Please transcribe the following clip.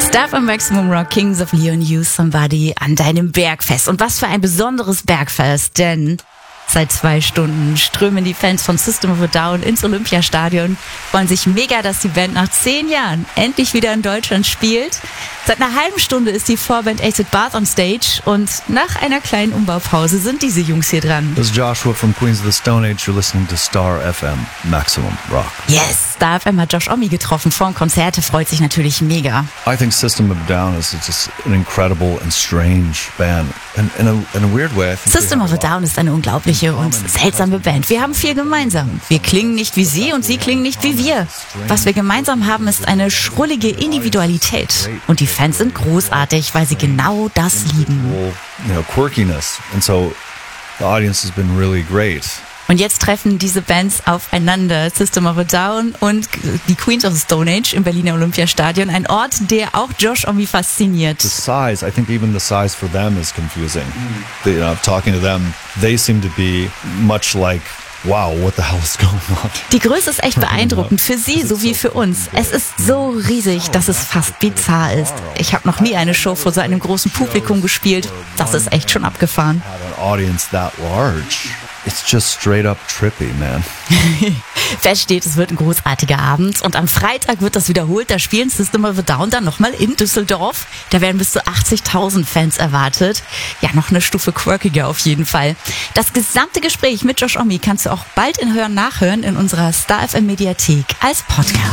Star FM Maximum Rock, Kings of Leon, You Somebody an deinem Bergfest. Und was für ein besonderes Bergfest, denn seit 2 Stunden strömen die Fans von System of a Down ins Olympiastadion, freuen sich mega, dass die Band nach 10 Jahren endlich wieder in Deutschland spielt. Seit einer halben Stunde ist die Vorband Acid Bath on Stage und nach einer kleinen Umbaupause sind diese Jungs hier dran. This is Joshua from Queens of the Stone Age. You're listening to Star FM Maximum Rock. Yes, Star FM hat Josh Omi getroffen vor dem Konzert, freut sich natürlich mega. I think System of a Down is just an incredible and strange band. And in a weird way, I think System of a Down ist eine unglaubliche und seltsame Band. Wir haben viel gemeinsam. Wir klingen nicht wie sie und sie klingen nicht wie wir. Was wir gemeinsam haben, ist eine schrullige Individualität. Und die Fans sind großartig, weil sie genau das lieben. Quirkiness. And so the audience has been really great. Und jetzt treffen diese Bands aufeinander, System of a Down und die Queens of the Stone Age im Berliner Olympiastadion. Ein Ort, der auch Josh Omi fasziniert. The size, I think even the size for them is confusing. Talking to them, they seem to be much like, wow, what the hell is going on? Die Größe ist echt beeindruckend, für sie sowie für uns. Es ist so riesig, dass es fast bizarr ist. Ich habe noch nie eine Show vor so einem großen Publikum gespielt. Das ist echt schon abgefahren. An audience that large. It's just straight up trippy, man. Fest steht, es wird ein großartiger Abend und am Freitag wird das wiederholt. Da spielen System of a Down dann nochmal in Düsseldorf. Da werden bis zu 80.000 Fans erwartet. Ja, noch eine Stufe quirkiger auf jeden Fall. Das gesamte Gespräch mit Josh Omi kannst du auch bald in Hören nachhören in unserer Star FM Mediathek als Podcast.